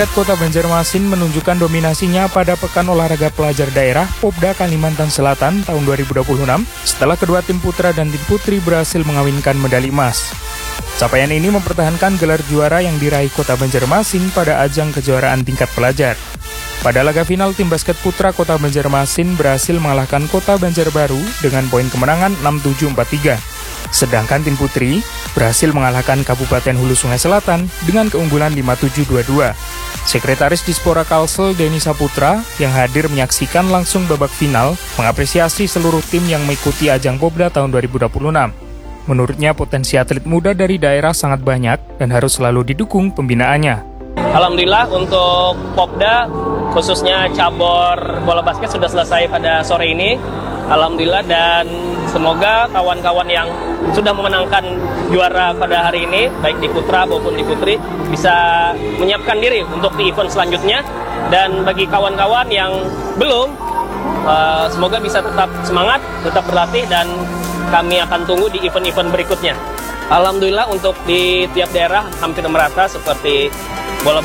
Kota Banjarmasin menunjukkan dominasinya pada Pekan Olahraga Pelajar Daerah Popda Kalimantan Selatan tahun 2026 setelah kedua tim putra dan tim putri berhasil mengawinkan medali emas. Capaian ini mempertahankan gelar juara yang diraih Kota Banjarmasin pada ajang kejuaraan tingkat pelajar. Pada laga final, tim basket putra Kota Banjarmasin berhasil mengalahkan Kota Banjarbaru dengan poin kemenangan 6-7-4-3. Sedangkan tim putri berhasil mengalahkan Kabupaten Hulu Sungai Selatan dengan keunggulan 5-7-2-2. Sekretaris Dispora Kalsel Denny Saputra yang hadir menyaksikan langsung babak final mengapresiasi seluruh tim yang mengikuti ajang Popda tahun 2026. Menurutnya potensi atlet muda dari daerah sangat banyak dan harus selalu didukung pembinaannya. Alhamdulillah untuk Popda khususnya cabur bola basket sudah selesai pada sore ini. Alhamdulillah, dan semoga kawan-kawan yang sudah memenangkan juara pada hari ini, baik di putra maupun di putri, bisa menyiapkan diri untuk di event selanjutnya. Dan bagi kawan-kawan yang belum, semoga bisa tetap semangat, tetap berlatih, dan kami akan tunggu di event-event berikutnya. Alhamdulillah untuk di tiap daerah hampir merata seperti